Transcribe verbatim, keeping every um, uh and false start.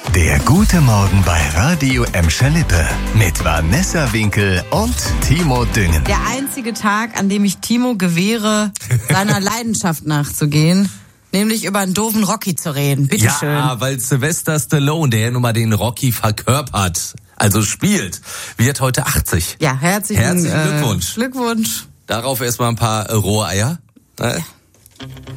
Der gute Morgen bei Radio Emscher Lippe mit Vanessa Winkel und Timo Düngen. Der einzige Tag, an dem ich Timo gewähre, seiner Leidenschaft nachzugehen, nämlich über einen doofen Rocky zu reden. Bitte schön. Ja, weil Sylvester Stallone, der ja nun mal den Rocky verkörpert, also spielt, wird heute achtzig. Ja, herzlichen, herzlichen Glückwunsch. Äh, Glückwunsch. Darauf erstmal ein paar äh, rohe Eier. Äh, Ja.